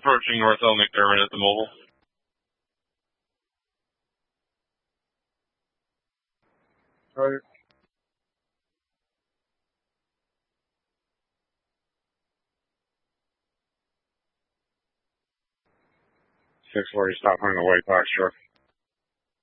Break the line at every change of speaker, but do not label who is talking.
approaching North L McDermott at the mobile.
Right. 640, stop on the white box truck.